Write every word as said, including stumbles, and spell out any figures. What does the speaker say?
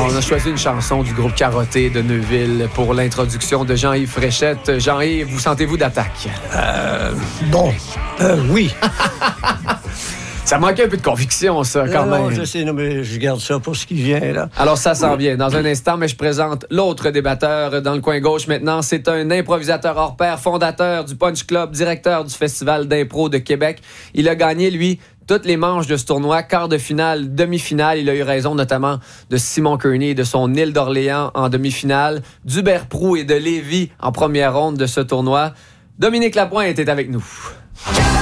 on a choisi une chanson du groupe Carotté de Neuville pour l'introduction de Jean-Yves Fréchette. Jean-Yves, vous sentez-vous d'attaque? Euh, bon, euh, oui. Ça manquait un peu de conviction, ça, quand non, même. Non, je sais, non, mais je garde ça pour ce qui vient, là. Alors, ça s'en vient dans un instant, mais je présente l'autre débatteur dans le coin gauche maintenant. C'est un improvisateur hors pair, fondateur du Punch Club, directeur du Festival d'impro de Québec. Il a gagné, lui, toutes les manches de ce tournoi, quart de finale, demi-finale. Il a eu raison notamment de Simon Kearney et de son île d'Orléans en demi-finale, d'Hubert Proulx et de Lévis en première ronde de ce tournoi. Dominique Lapointe était avec nous.